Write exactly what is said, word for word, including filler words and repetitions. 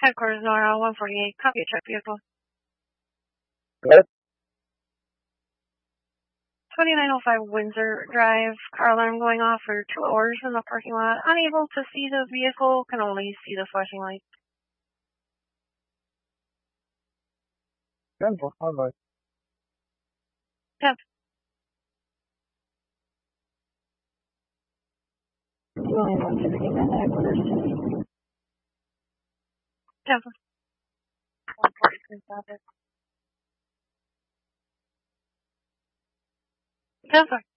Headquarters Nora one forty-eight, copy a check vehicle. Good. twenty-nine oh five Windsor Drive, car alarm going off for two hours in the parking lot. Unable to see the vehicle, can only see the flashing lights. ten four, bye bye. Yep. Yep. one forty-three, stop it. Yep.